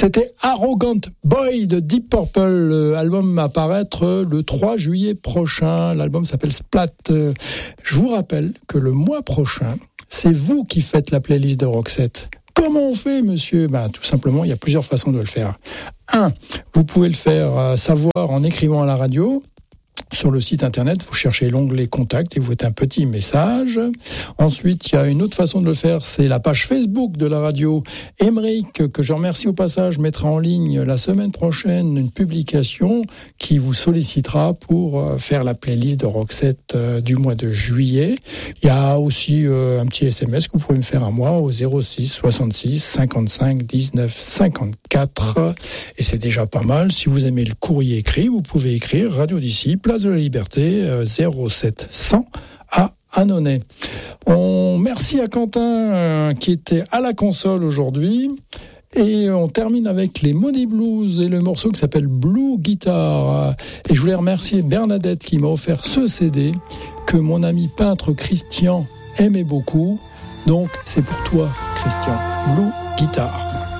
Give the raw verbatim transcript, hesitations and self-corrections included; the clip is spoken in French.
C'était Arrogant Boy de Deep Purple, album à paraître le trois juillet prochain. L'album s'appelle Splat. Je vous rappelle que le mois prochain, c'est vous qui faites la playlist de Roxette. Comment on fait, monsieur ? Ben, tout simplement, il y a plusieurs façons de le faire. Un, vous pouvez le faire euh, savoir en écrivant à la radio. Sur le site internet, vous cherchez l'onglet Contact et vous faites un petit message. Ensuite, il y a une autre façon de le faire, c'est la page Facebook de la radio. Émeric, que je remercie au passage, mettra en ligne la semaine prochaine une publication qui vous sollicitera pour faire la playlist de Roxette du mois de juillet. Il y a aussi un petit S M S que vous pouvez me faire à moi au zéro six soixante-six cinquante-cinq dix-neuf cinquante-quatre. Et c'est déjà pas mal. Si vous aimez le courrier écrit, vous pouvez écrire Radio d'ici, Place de la Liberté, zéro sept cent à Annonay. On merci à Quentin euh, qui était à la console aujourd'hui. Et on termine avec les Money Blues et le morceau qui s'appelle Blue Guitar. Et je voulais remercier Bernadette qui m'a offert ce C D que mon ami peintre Christian aimait beaucoup. Donc c'est pour toi, Christian, Blue Guitar.